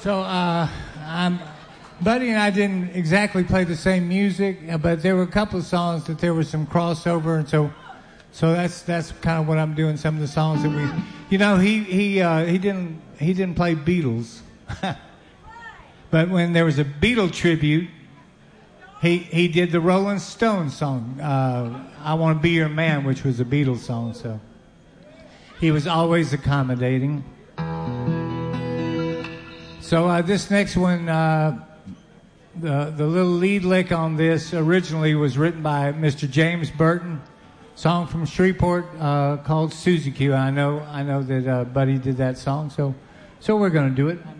So, Buddy and I didn't exactly play the same music, but there were a couple of songs that there was some crossover, and so that's kind of what I'm doing. Some of the songs that we, he didn't play Beatles, but when there was a Beatle tribute, he did the Rolling Stones song, "I Want to Be Your Man," which was a Beatles song. So he was always accommodating. So this next one, the little lead lick on this originally was written by Mr. James Burton, song from Shreveport called Suzy Q. I know that Buddy did that song, so we're going to do it.